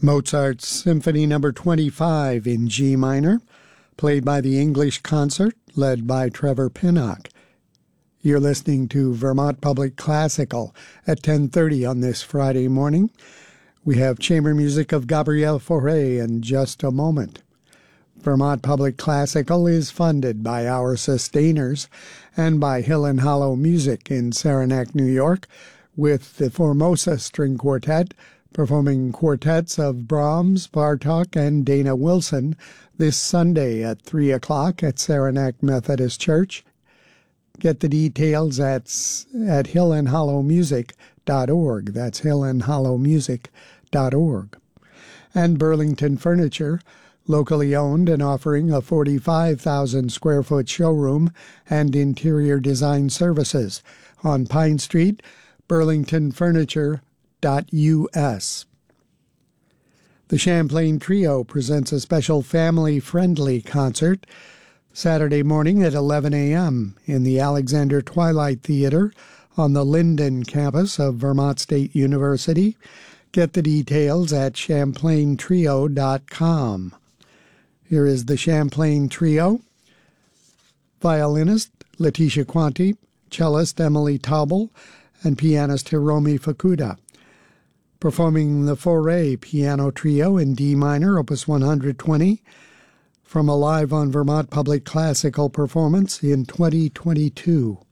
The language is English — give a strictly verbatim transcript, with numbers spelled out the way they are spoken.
Mozart's Symphony Number twenty-five in G minor, played by the English Concert, led by Trevor Pinnock. You're listening to Vermont Public Classical at ten thirty on this Friday morning. We have chamber music of Gabriel Fauré in just a moment. Vermont Public Classical is funded by our sustainers and by Hill and Hollow Music in Saranac, New York, with the Formosa String Quartet performing quartets of Brahms, Bartók, and Dana Wilson this Sunday at three o'clock at Saranac Methodist Church. Get the details at, at hill and hollow music dot org. That's hill and hollow music dot org. And Burlington Furniture, locally owned and offering a forty-five thousand square foot showroom and interior design services on Pine Street, burlington furniture dot U S. The Champlain Trio presents a special family-friendly concert Saturday morning at eleven a.m. in the Alexander Twilight Theater on the Linden campus of Vermont State University. Get the details at champlain trio dot com. Here is the Champlain Trio: violinist Letitia Quanti, cellist Emily Taubel, and pianist Hiromi Fukuda. Performing the Fauré Piano Trio in D minor, opus one hundred twenty, from a Live on Vermont Public Classical performance in twenty twenty-two.